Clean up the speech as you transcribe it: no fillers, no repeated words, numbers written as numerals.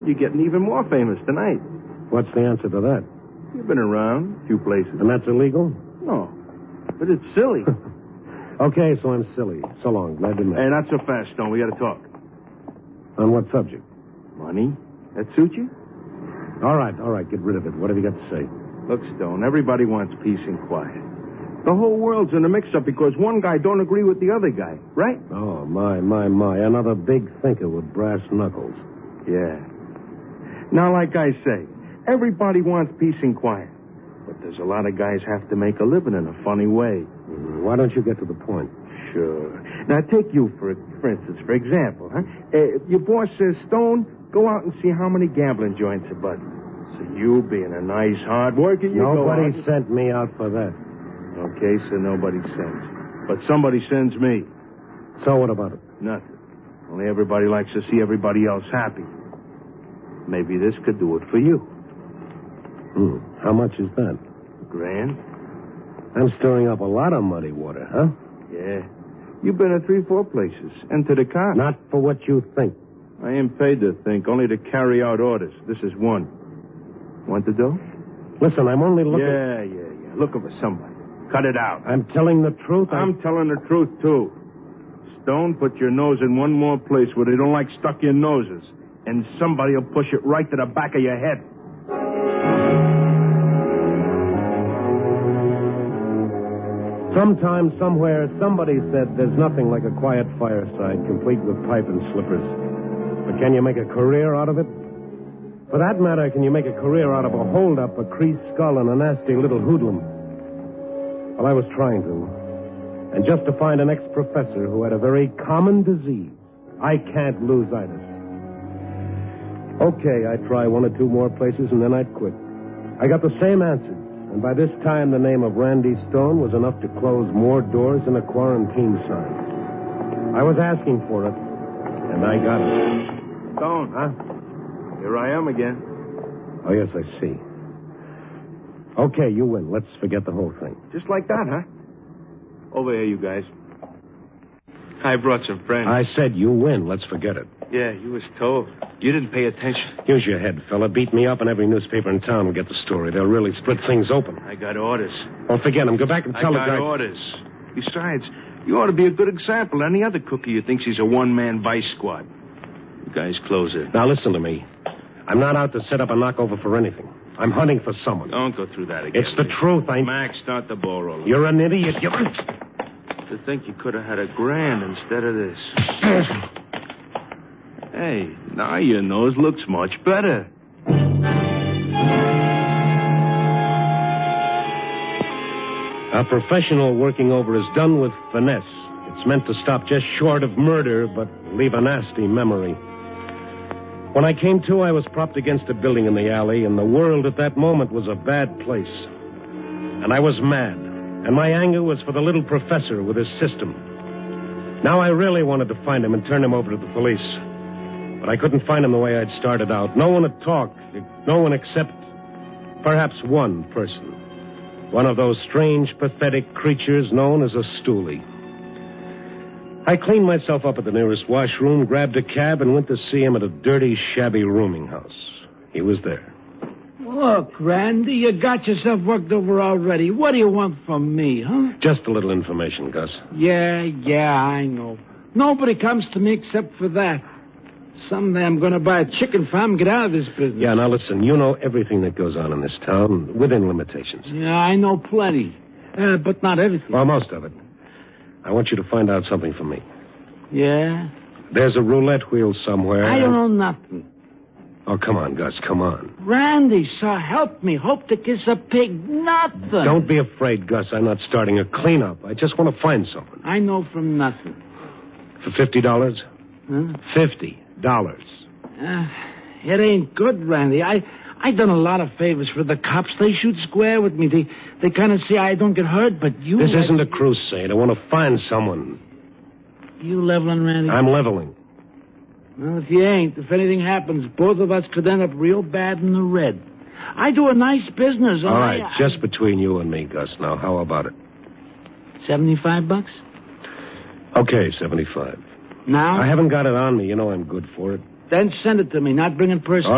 You're getting even more famous tonight. What's the answer to that? You've been around a few places. And that's illegal? No, but it's silly. Okay, so I'm silly. So long. Glad to meet you. Hey, not so fast, Stone. We got to talk. On what subject? Money? That suit you? All right. Get rid of it. What have you got to say? Look, Stone, everybody wants peace and quiet. The whole world's in a mix-up because one guy don't agree with the other guy, right? Oh, my. Another big thinker with brass knuckles. Yeah. Now, like I say, everybody wants peace and quiet. But there's a lot of guys have to make a living in a funny way. Why don't you get to the point? Sure. Now, take you, for instance, for example, huh? Your boss says, Stone, go out and see how many gambling joints are buzzing. So you, being a nice hard worker, you Nobody go out. sent me out for that. Okay, so nobody sends. But somebody sends me. So what about it? Nothing. Only everybody likes to see everybody else happy. Maybe this could do it for you. How much is that? $1,000. I'm stirring up a lot of muddy water, huh? Yeah. You've been at 3-4 places. And to the cops. Not for what you think. I ain't paid to think, only to carry out orders. This is one. Want the dough? Listen, I'm only looking... Yeah. Looking for somebody. Cut it out. I'm telling the truth. I'm telling the truth, too. Stone, put your nose in one more place where they don't like stuck-in noses. And somebody will push it right to the back of your head. Sometime, somewhere, somebody said there's nothing like a quiet fireside, complete with pipe and slippers. But can you make a career out of it? For that matter, can you make a career out of a hold-up, a creased skull, and a nasty little hoodlum? Well, I was trying to. And just to find an ex-professor who had a very common disease, I can't lose-itis. Okay, I'd try 1 or 2 more places, and then I'd quit. I got the same answers. And by this time, the name of Randy Stone was enough to close more doors than a quarantine sign. I was asking for it, and I got it. Stone, huh? Here I am again. Oh, yes, I see. Okay, you win. Let's forget the whole thing. Just like that, huh? Over here, you guys. I brought some friends. I said you win. Let's forget it. Yeah, you was told. You didn't pay attention. Use your head, fella. Beat me up, and every newspaper in town will get the story. They'll really split things open. I got orders. Well, forget them. Go back and tell the guy... I got orders. Besides, you ought to be a good example. Any other cookie who thinks he's a one-man vice squad. You guys close it. Now, listen to me. I'm not out to set up a knockover for anything. I'm hunting for someone. Don't go through that again. It's the truth. Max, start the ball rolling. You're an idiot. To think you could have had $1,000 instead of this. Hey, now your nose looks much better. A professional working over is done with finesse. It's meant to stop just short of murder, but leave a nasty memory. When I came to, I was propped against a building in the alley, and the world at that moment was a bad place. And I was mad, and my anger was for the little professor with his system. Now I really wanted to find him and turn him over to the police. But I couldn't find him the way I'd started out. No one to talk. No one except perhaps one person. One of those strange, pathetic creatures known as a stoolie. I cleaned myself up at the nearest washroom, grabbed a cab, and went to see him at a dirty, shabby rooming house. He was there. Look, Randy, you got yourself worked over already. What do you want from me, huh? Just a little information, Gus. Yeah, I know. Nobody comes to me except for that. Someday I'm going to buy a chicken farm and get out of this business. Yeah, now listen, you know everything that goes on in this town, within limitations. Yeah, I know plenty. But not everything. Well, most of it. I want you to find out something for me. Yeah? There's a roulette wheel somewhere. I don't know nothing. Oh, come on, Gus, come on. Randy, sir, help me. Hope to kiss a pig. Nothing. Don't be afraid, Gus. I'm not starting a cleanup. I just want to find something. I know from nothing. For $50? Huh? $50. It ain't good, Randy. I done a lot of favors for the cops. They shoot square with me. They kind of see I don't get hurt, but you... This isn't a crusade. I want to find someone. You leveling, Randy? I'm leveling. Well, if you ain't, if anything happens, both of us could end up real bad in the red. I do a nice business. All right, just between you and me, Gus. Now, how about it? $75? Okay, 75. Now? I haven't got it on me. You know I'm good for it. Then send it to me, not bring it personally.